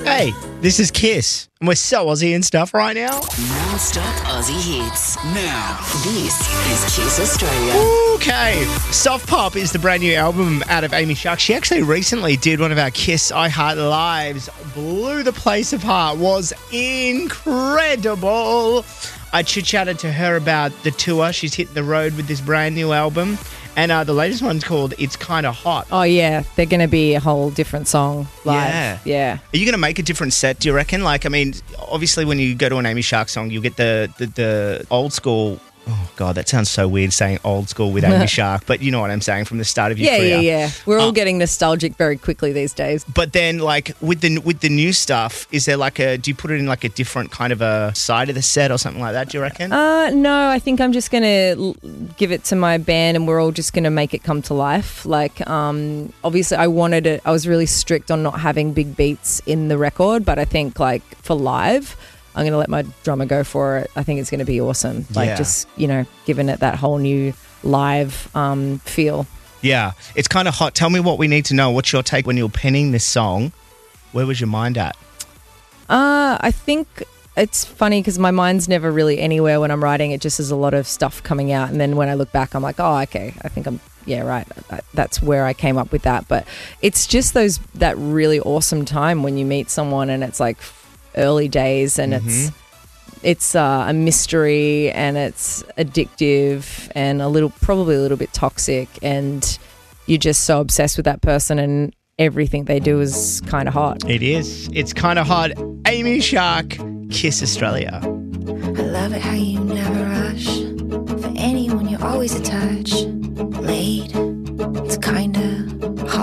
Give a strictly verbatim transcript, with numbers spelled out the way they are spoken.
Hey, this is Kiss, and we're so Aussie and stuff right now. Non-stop Aussie hits. Now, this is Kiss Australia. Okay, Soft Pop is the brand new album out of Amy Shark. She actually recently did one of our Kiss I Heart Lives, blew the place apart, was incredible. I chit-chatted to her about the tour. She's hit the road with this brand new album. And uh, the latest one's called It's Kinda Hot. Oh, yeah. They're going to be a whole different song live. Yeah. Yeah. Are you going to make a different set, do you reckon? Like, I mean, obviously when you go to an Amy Shark song, you get the, the, the old school... Oh, God, that sounds so weird saying old school with Amy Shark, but you know what I'm saying, from the start of your yeah, career. Yeah, yeah, We're all Uh, getting nostalgic very quickly these days. But then, like, with the with the new stuff, is there like a... Do you put it in like a different kind of a side of the set or something like that, do you reckon? Uh, no, I think I'm just going to l- give it to my band and we're all just going to make it come to life. Like, um, obviously I wanted it... I was really strict on not having big beats in the record, but I think, like, for live... I'm going to let my drummer go for it. I think it's going to be awesome. Like, Yeah. just, you know, giving it that whole new live um, feel. Yeah, it's kind of hot. Tell me what we need to know. What's your take when you were penning this song? Where was your mind at? Uh, I think it's funny because my mind's never really anywhere when I'm writing. It just has a lot of stuff coming out. And then when I look back, I'm like, oh, okay, I think I'm, yeah, right. That's where I came up with that. But it's just those, that really awesome time when you meet someone and it's like early days and Mm-hmm. it's, it's uh, a mystery and it's addictive and a little, probably a little bit toxic, and you're just so obsessed with that person and everything they do is kind of hot. It is. It's kind of hot. Amy Shark, Kiss Australia. I love it how you never rush. For anyone, you're always a touch late. It's kinda